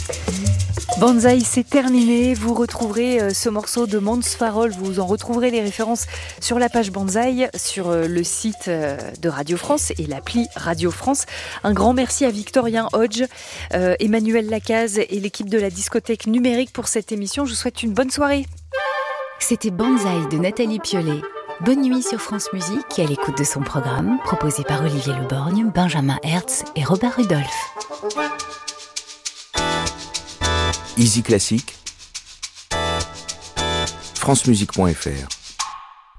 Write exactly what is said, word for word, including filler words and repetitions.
Banzai, c'est terminé. Vous retrouverez ce morceau de Mons Farol. Vous en retrouverez les références sur la page Banzai, sur le site de Radio France et l'appli Radio France. Un grand merci à Victorien Hodge, euh, Emmanuel Lacaze et l'équipe de la discothèque numérique pour cette émission. Je vous souhaite une bonne soirée. C'était Banzai de Nathalie Piolet. Bonne nuit sur France Musique et à l'écoute de son programme, proposé par Olivier Leborgne, Benjamin Hertz et Robert Rudolph. Easy Classique, francemusique point f r